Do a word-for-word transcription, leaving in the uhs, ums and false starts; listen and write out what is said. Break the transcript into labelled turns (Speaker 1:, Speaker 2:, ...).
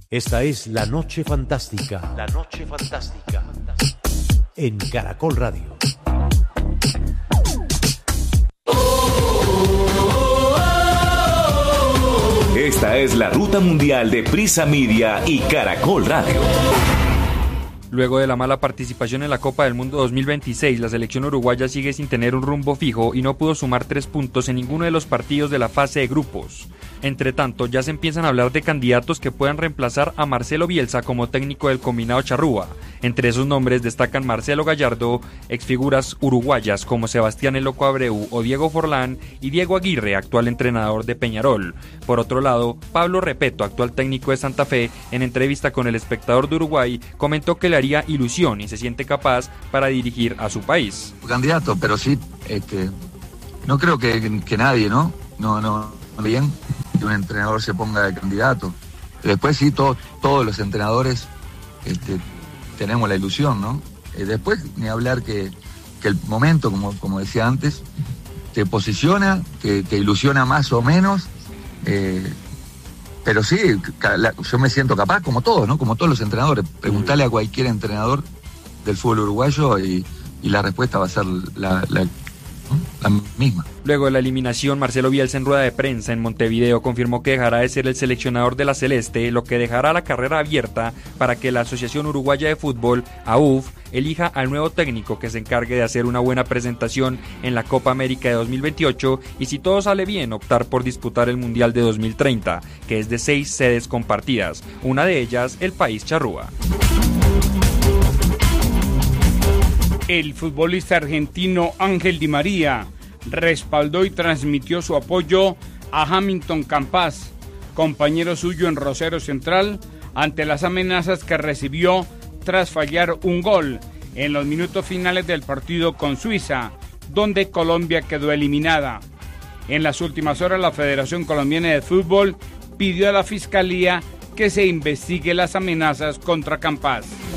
Speaker 1: Esta es La Noche Fantástica. La Noche Fantástica. En Caracol Radio.
Speaker 2: Esta es la ruta mundial de Prisa Media y Caracol Radio.
Speaker 3: Luego de la mala participación en la Copa del Mundo dos mil veintiséis, la selección uruguaya sigue sin tener un rumbo fijo y no pudo sumar tres puntos en ninguno de los partidos de la fase de grupos. Entre tanto, ya se empiezan a hablar de candidatos que puedan reemplazar a Marcelo Bielsa como técnico del combinado charrúa. Entre esos nombres destacan Marcelo Gallardo, exfiguras uruguayas como Sebastián El Loco Abreu o Diego Forlán y Diego Aguirre, actual entrenador de Peñarol. Por otro lado, Pablo Repeto, actual técnico de Santa Fe, en entrevista con El Espectador de Uruguay, comentó que le haría ilusión y se siente capaz para dirigir a su país.
Speaker 4: Candidato, pero sí, este, no creo que, que nadie, ¿no? No, no, bien que un entrenador se ponga de candidato. Después sí, todos, todos los entrenadores este, tenemos la ilusión, ¿no? Eh, después ni hablar que, que el momento, como, como decía antes, te posiciona, te, te ilusiona más o menos, eh, pero sí, la, yo me siento capaz, como todos, ¿no? Como todos los entrenadores. Preguntarle a cualquier entrenador del fútbol uruguayo y, y la respuesta va a ser la, la, la misma.
Speaker 3: Luego de la eliminación, Marcelo Bielsa en rueda de prensa en Montevideo confirmó que dejará de ser el seleccionador de la Celeste, lo que dejará la carrera abierta para que la Asociación Uruguaya de Fútbol, A U F, elija al nuevo técnico que se encargue de hacer una buena presentación en la Copa América de dos mil veintiocho y, si todo sale bien, optar por disputar el Mundial de dos mil treinta, que es de seis sedes compartidas, una de ellas el país charrúa.
Speaker 5: El futbolista argentino Ángel Di María respaldó y transmitió su apoyo a Hamilton Campas, compañero suyo en Rosario Central, ante las amenazas que recibió tras fallar un gol en los minutos finales del partido con Suiza, donde Colombia quedó eliminada. En las últimas horas, la Federación Colombiana de Fútbol pidió a la Fiscalía que se investigue las amenazas contra Campas.